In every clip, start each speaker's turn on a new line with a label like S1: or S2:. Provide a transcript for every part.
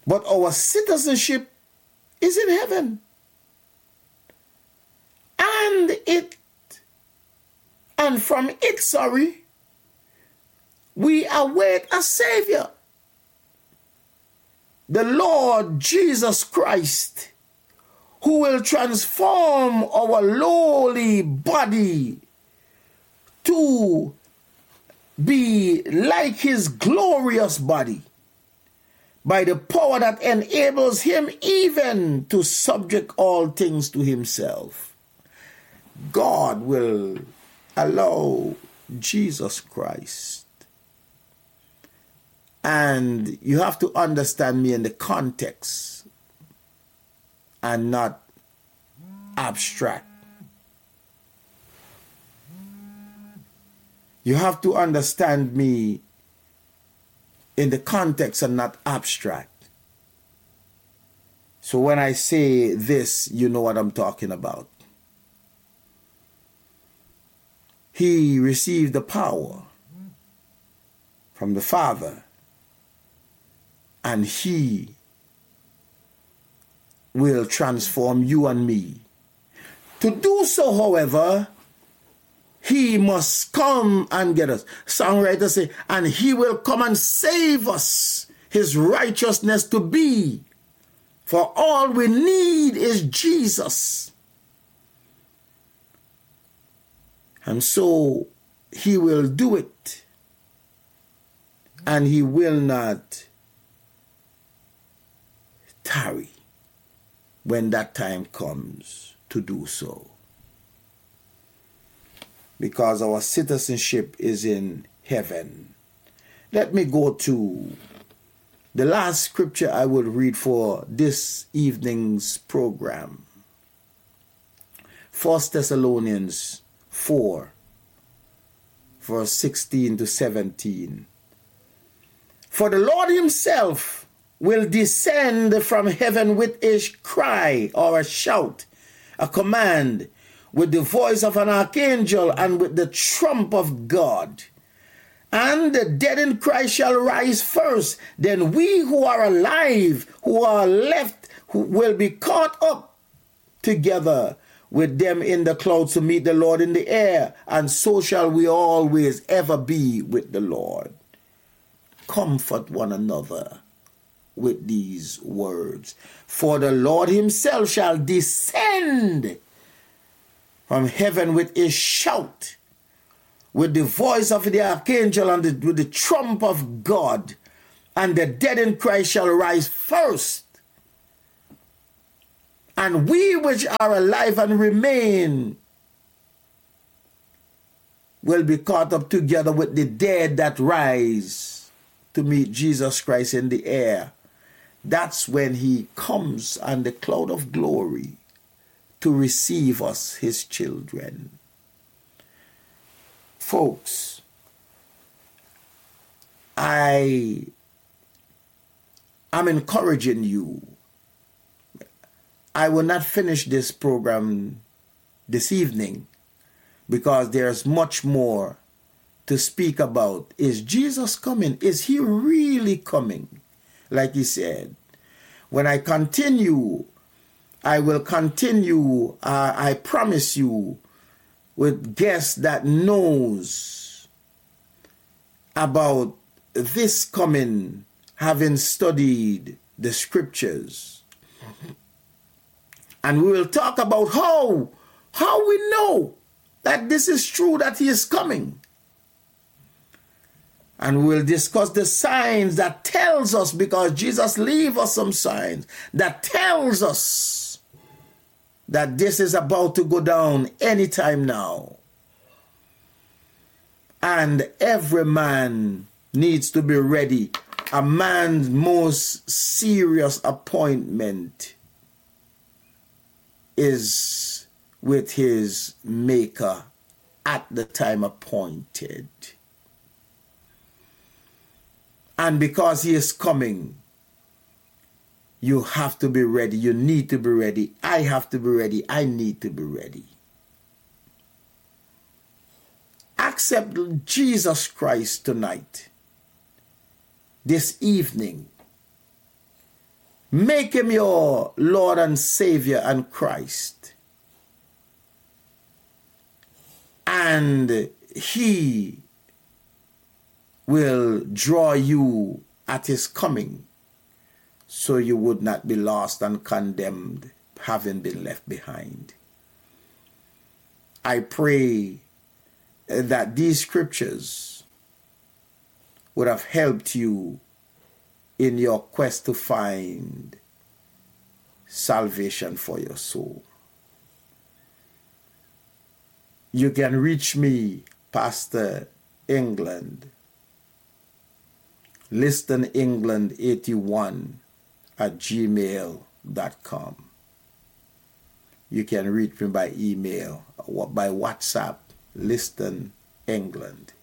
S1: But our citizenship is in heaven. And from it, we await a Savior. The Lord Jesus Christ, who will transform our lowly body to be like his glorious body by the power that enables him even to subject all things to himself. God will allow Jesus Christ. And you have to understand me in the context and not abstract. You have to understand me in the context and not abstract. So when I say this, you know what I'm talking about. He received the power from the Father, and he will transform you and me. To do so, however, he must come and get us. Songwriters say, and he will come and save us, his righteousness to be. For all we need is Jesus. And so he will do it. And he will not tarry when that time comes to do so. Because our citizenship is in heaven. Let me go to the last scripture I will read for this evening's program. 1 Thessalonians 4, verse 16 to 17. For the Lord himself will descend from heaven with a cry or a shout, a command, with the voice of an archangel and with the trump of God. And the dead in Christ shall rise first. Then we who are alive, who are left, who will be caught up together with them in the clouds to meet the Lord in the air. And so shall we always ever be with the Lord. Comfort one another with these words. For the Lord himself shall descend from heaven with a shout, with the voice of the archangel and with the trump of God, and the dead in Christ shall rise first. And we which are alive and remain will be caught up together with the dead that rise to meet Jesus Christ in the air. That's when he comes on the cloud of glory to receive us, his children. Folks, I am encouraging you. I will not finish this program this evening because there's much more to speak about. Is Jesus coming? Is he really coming? Like he said, when I continue, I will continue, I promise you, with guests that knows about this coming, having studied the scriptures. And we will talk about how we know that this is true, that he is coming. And we'll discuss the signs that tells us, because Jesus leaves us some signs that tells us that this is about to go down anytime now. And every man needs to be ready. A man's most serious appointment is with his maker at the time appointed. And because he is coming, you have to be ready. You need to be ready. I have to be ready. I need to be ready. Accept Jesus Christ tonight, this evening, Make him your Lord and Savior and Christ. And he will draw you at his coming, so you would not be lost and condemned, having been left behind. I pray that these scriptures would have helped you in your quest to find salvation for your soul. You can reach me, Pastor England, ListonEngland81@gmail.com. You can reach me by email or by WhatsApp, Liston England.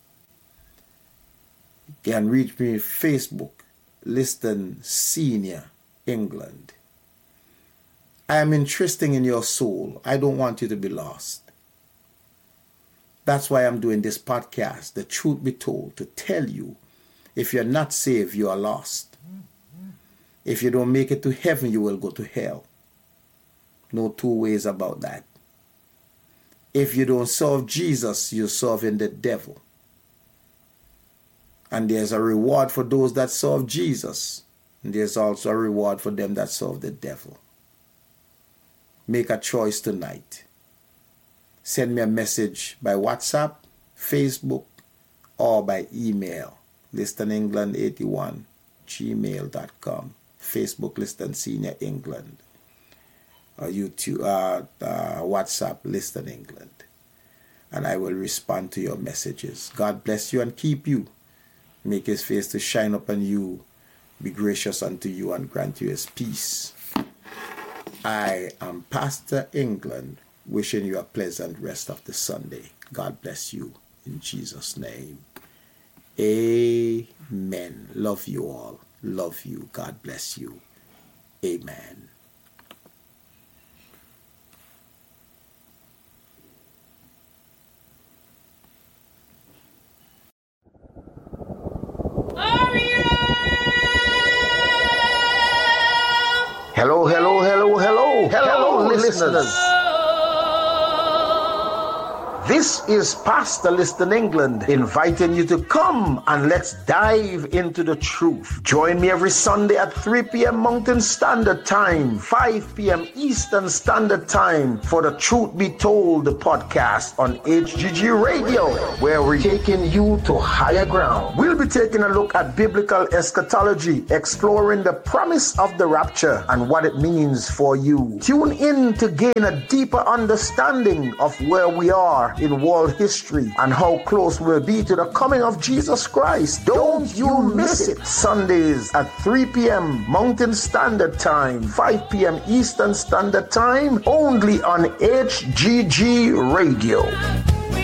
S1: You can reach me on Facebook, Liston Senior England. I am interested in your soul. I don't want you to be lost. That's why I'm doing this podcast, The Truth Be Told, to tell you, if you're not saved, you are lost. If you don't make it to heaven, you will go to hell. No two ways about that. If you don't serve Jesus, you're serving the devil. And there's a reward for those that serve Jesus. And there's also a reward for them that serve the devil. Make a choice tonight. Send me a message by WhatsApp, Facebook, or by email. ListonEngland81@gmail.com. Facebook, Liston Senior England. Or YouTube, WhatsApp, Liston England. And I will respond to your messages. God bless you and keep you. Make his face to shine upon you, be gracious unto you, and grant you his peace. I am Pastor England, wishing you a pleasant rest of the Sunday. God bless you in Jesus' name. Amen. Love you all. Love you. God bless you. Amen. Hello, hello, hello, hello. Hello, listeners. This is Pastor Liston England inviting you to come and let's dive into the truth. Join me every Sunday at 3 p.m. Mountain Standard Time, 5 p.m. Eastern Standard Time for the Truth Be Told podcast on HGG Radio, where we're taking you to higher ground. We'll be taking a look at biblical eschatology, exploring the promise of the rapture and what it means for you. Tune in to gain a deeper understanding of where we are in world history and how close we'll be to the coming of Jesus Christ. Don't you miss it. Sundays at 3 p.m. Mountain Standard Time, 5 p.m. Eastern Standard Time, only on HGG Radio.